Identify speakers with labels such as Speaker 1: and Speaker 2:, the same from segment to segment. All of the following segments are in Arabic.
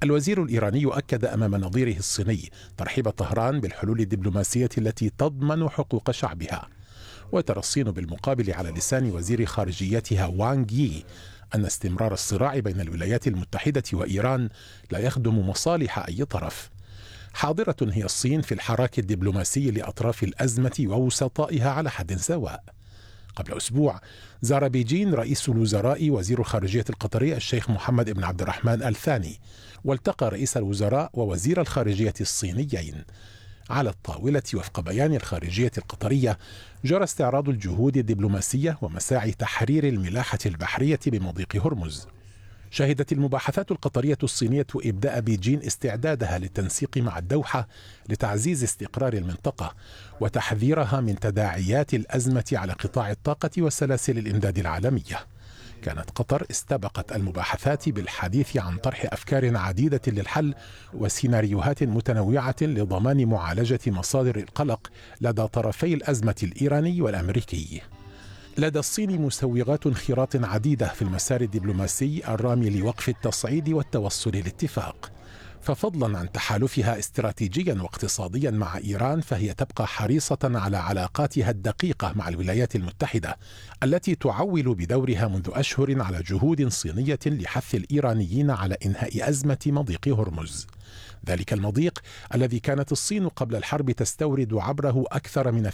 Speaker 1: الوزير الإيراني أكد أمام نظيره الصيني ترحيب طهران بالحلول الدبلوماسية التي تضمن حقوق شعبها. وترى الصين بالمقابل على لسان وزير خارجيتها وانغ يي أن استمرار الصراع بين الولايات المتحدة وإيران لا يخدم مصالح أي طرف. حاضرة هي الصين في الحراك الدبلوماسي لأطراف الأزمة ووسطائها على حد سواء. قبل أسبوع زار بيجين رئيس الوزراء وزير الخارجية القطري الشيخ محمد بن عبد الرحمن الثاني، والتقى رئيس الوزراء ووزير الخارجية الصينيين. على الطاولة وفق بيان الخارجية القطرية جرى استعراض الجهود الدبلوماسية ومساعي تحرير الملاحة البحرية بمضيق هرمز. شهدت المباحثات القطرية الصينية إبداء بيجين استعدادها للتنسيق مع الدوحة لتعزيز استقرار المنطقة وتحذيرها من تداعيات الأزمة على قطاع الطاقة وسلاسل الإمداد العالمية. كانت قطر استبقت المباحثات بالحديث عن طرح أفكار عديدة للحل وسيناريوهات متنوعة لضمان معالجة مصادر القلق لدى طرفي الأزمة الإيراني والأمريكي. لدى الصين مسوغات انخراط عديدة في المسار الدبلوماسي الرامي لوقف التصعيد والتوصل لاتفاق. ففضلا عن تحالفها استراتيجيا واقتصاديا مع إيران، فهي تبقى حريصة على علاقاتها الدقيقة مع الولايات المتحدة التي تعول بدورها منذ أشهر على جهود صينية لحث الإيرانيين على إنهاء أزمة مضيق هرمز. ذلك المضيق الذي كانت الصين قبل الحرب تستورد عبره أكثر من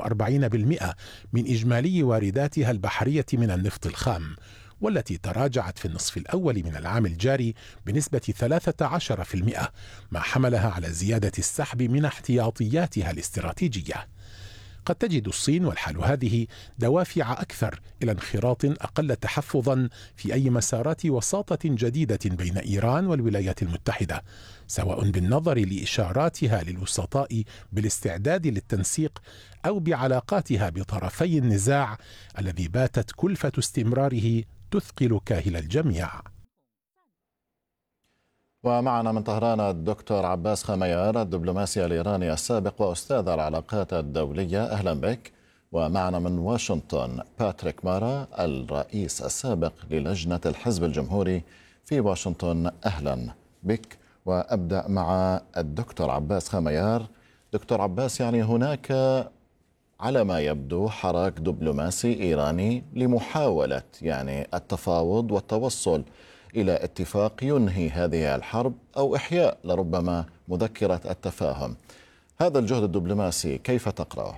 Speaker 1: 42% من إجمالي وارداتها البحرية من النفط الخام، والتي تراجعت في النصف الأول من العام الجاري بنسبة 13%، ما حملها على زيادة السحب من احتياطياتها الاستراتيجية. قد تجد الصين والحال هذه دوافع أكثر إلى انخراط أقل تحفظا في أي مسارات وساطة جديدة بين إيران والولايات المتحدة، سواء بالنظر لإشاراتها للوسطاء بالاستعداد للتنسيق أو بعلاقاتها بطرفي النزاع الذي باتت كلفة استمراره تثقل كاهل الجميع.
Speaker 2: ومعنا من طهران الدكتور عباس خميار، الدبلوماسي الإيراني السابق وأستاذ العلاقات الدولية، أهلا بك. ومعنا من واشنطن باتريك مارا، الرئيس السابق للجنة الحزب الجمهوري في واشنطن، أهلا بك. وأبدأ مع الدكتور عباس خميار. دكتور عباس، يعني هناك على ما يبدو حراك دبلوماسي إيراني لمحاولة التفاوض والتوصل إلى اتفاق ينهي هذه الحرب أو إحياء لربما مذكرة التفاهم. هذا الجهد الدبلوماسي كيف تقرأه؟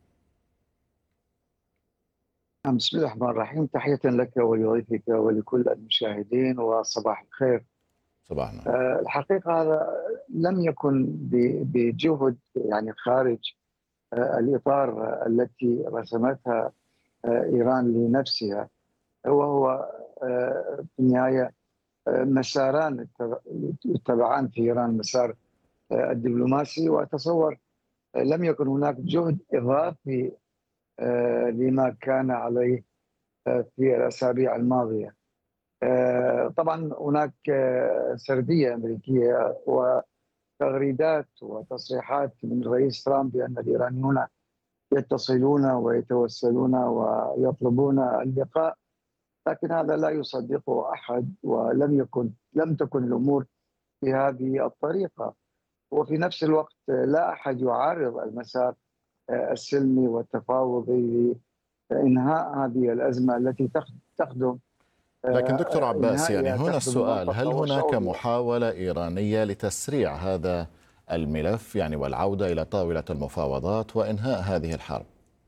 Speaker 3: بسم الله الرحمن الرحيم. تحية لك ولضيفك ولكل المشاهدين وصباح الخير.
Speaker 2: صباحنا.
Speaker 3: الحقيقة هذا لم يكن بجهد خارج الإطار التي رسمتها إيران لنفسها، وهو في النهاية مساران يتبعان في إيران، مسار الدبلوماسي، وأتصور لم يكن هناك جهد إضافي لما كان عليه في الأسابيع الماضية. طبعا هناك سردية أمريكية وتغريدات وتصريحات من الرئيس ترامب بأن الإيرانيون يتصلون ويتوسلون ويطلبون اللقاء، لكن هذا لا يصدقه أحد، لم تكن الأمور بهذه الطريقة. وفي نفس الوقت لا أحد يعارض المسار السلمي والتفاوضي لإنهاء هذه الأزمة التي تخدم.
Speaker 2: لكن دكتور عباس، هنا السؤال: هل هناك محاولة إيرانية لتسريع هذا الملف والعودة إلى طاولة المفاوضات وإنهاء هذه الحرب؟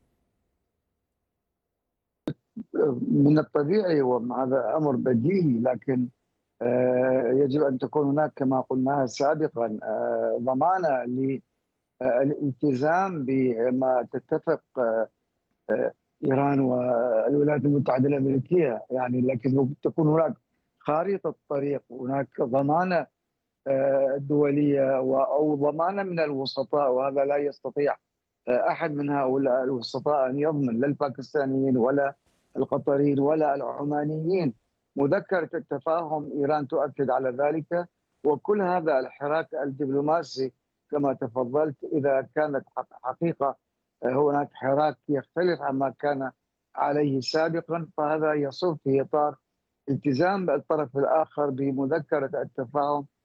Speaker 3: من الطبيعي وهذا أمر بديهي، لكن يجب أن تكون هناك كما قلنا سابقا ضمانة للالتزام بما تتفق إيران والولايات المتحدة الأمريكية، لكن تكون هناك خارطة طريق، هناك ضمانة دولية أو ضمانة من الوسطاء، وهذا لا يستطيع أحد من هؤلاء الوسطاء أن يضمن، لا الباكستانيين ولا القطريين ولا العمانيين. مذكرة التفاهم إيران تؤكد على ذلك، وكل هذا الحراك الدبلوماسي كما تفضلت إذا كانت حقيقة هناك حراك يختلف عما كان عليه سابقا، فهذا يصب في إطار التزام الطرف الآخر بمذكرة التفاهم